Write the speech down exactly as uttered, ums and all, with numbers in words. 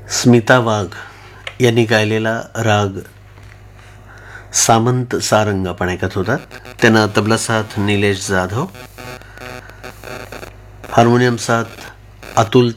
स्मिता वाघ यांनी गायलेला राग सामंत सारंग आपण ऐकत होतात. त्यांना तबला साथ निलेश जाधव, हार्मोनियम साथ अतुल